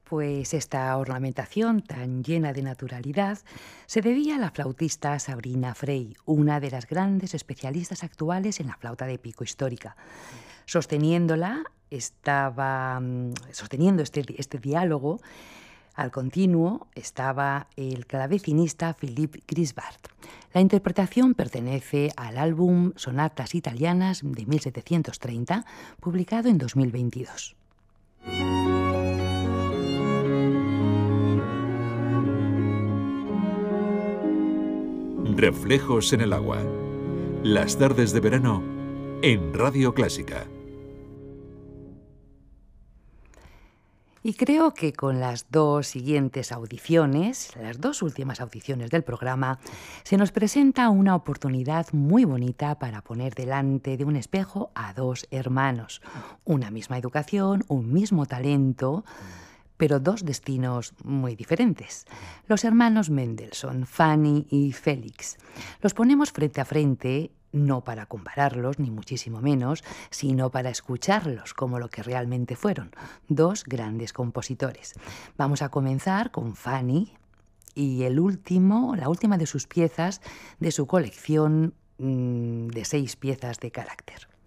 Pues esta ornamentación tan llena de naturalidad se debía a la flautista Sabrina Frey, una de las grandes especialistas actuales en la flauta de pico histórica. Sosteniendo este diálogo al continuo estaba el clavecinista Philippe Grisbart. La interpretación pertenece al álbum Sonatas Italianas de 1730, publicado en 2022. Reflejos en el agua. Las tardes de verano en Radio Clásica. Y creo que con las dos siguientes audiciones, las dos últimas audiciones del programa, se nos presenta una oportunidad muy bonita para poner delante de un espejo a dos hermanos. Una misma educación, un mismo talento, pero dos destinos muy diferentes. Los hermanos Mendelssohn, Fanny y Félix. Los ponemos frente a frente, no para compararlos, ni muchísimo menos, sino para escucharlos como lo que realmente fueron, dos grandes compositores. Vamos a comenzar con Fanny y la última de sus piezas de su colección de 6 piezas de carácter.